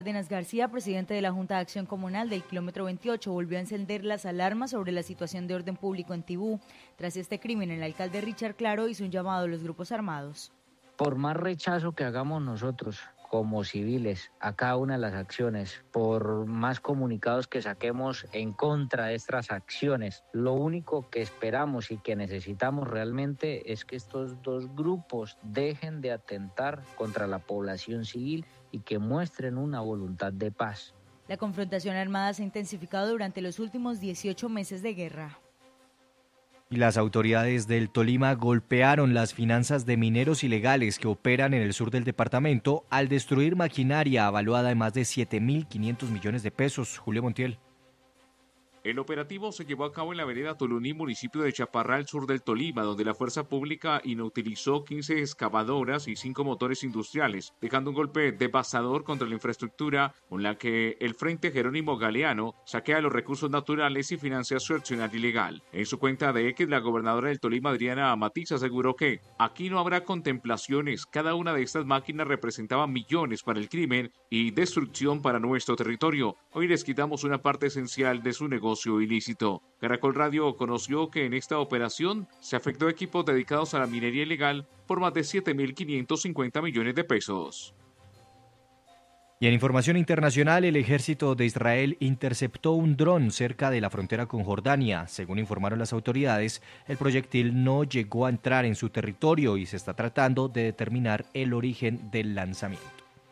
Cárdenas García, presidente de la Junta de Acción Comunal del kilómetro 28, volvió a encender las alarmas sobre la situación de orden público en Tibú. Tras este crimen, el alcalde Richard Claro hizo un llamado a los grupos armados. Por más rechazo que hagamos nosotros como civiles a cada una de las acciones, por más comunicados que saquemos en contra de estas acciones, lo único que esperamos y que necesitamos realmente es que estos dos grupos dejen de atentar contra la población civil y que muestren una voluntad de paz. La confrontación armada se ha intensificado durante los últimos 18 meses de guerra. Y las autoridades del Tolima golpearon las finanzas de mineros ilegales que operan en el sur del departamento al destruir maquinaria avaluada en más de 7.500 millones de pesos. Julio Montiel. El operativo se llevó a cabo en la vereda Toluní, municipio de Chaparral, sur del Tolima, donde la fuerza pública inutilizó 15 excavadoras y 5 motores industriales, dejando un golpe devastador contra la infraestructura con la que el Frente Jerónimo Galeano saquea los recursos naturales y financia su accionar ilegal. En su cuenta de X, la gobernadora del Tolima, Adriana Matiz, aseguró que aquí no habrá contemplaciones. Cada una de estas máquinas representaba millones para el crimen y destrucción para nuestro territorio. Hoy les quitamos una parte esencial de su negocio ilícito. Caracol Radio conoció que en esta operación se afectó equipos dedicados a la minería ilegal por más de 7.550 millones de pesos. Y en información internacional, el ejército de Israel interceptó un dron cerca de la frontera con Jordania. Según informaron las autoridades, el proyectil no llegó a entrar en su territorio y se está tratando de determinar el origen del lanzamiento.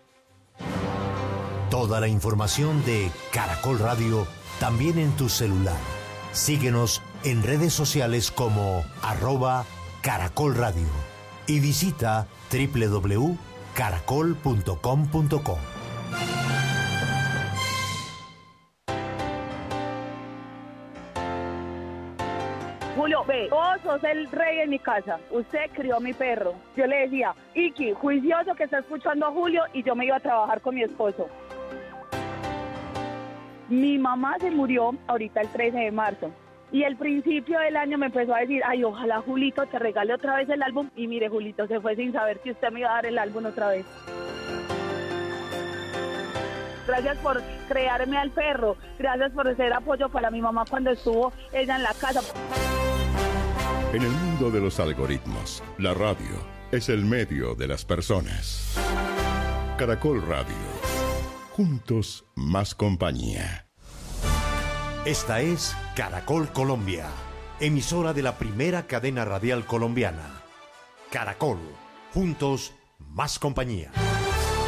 Toda la información de Caracol Radio también en tu celular. Síguenos en redes sociales como @Caracol Radio y visita www.caracol.com.co. Julio, ve, vos sos el rey en mi casa. Usted crió a mi perro. Yo le decía, Iki, juicioso que está escuchando a Julio, y yo me iba a trabajar con mi esposo. Mi mamá se murió ahorita el 13 de marzo y al principio del año me empezó a decir, ay, ojalá Julito te regale otra vez el álbum, y mire, Julito se fue sin saber que usted me iba a dar el álbum otra vez. Gracias por crearme al perro, gracias por ser apoyo para mi mamá cuando estuvo ella en la casa. En el mundo de los algoritmos, la radio es el medio de las personas. Caracol Radio. Juntos, más compañía. Esta es Caracol Colombia, emisora de la primera cadena radial colombiana. Caracol, juntos, más compañía.